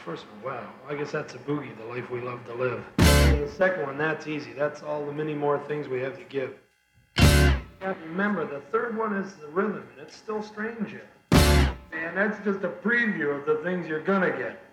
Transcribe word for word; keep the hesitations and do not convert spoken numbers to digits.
first one, wow. I guess that's a boogie, the life we love to live. And the second one, that's easy. That's all the many more things we have to give. Yeah, remember, the third one is the rhythm, and it's still strange yet. And that's just a preview of the things you're gonna get.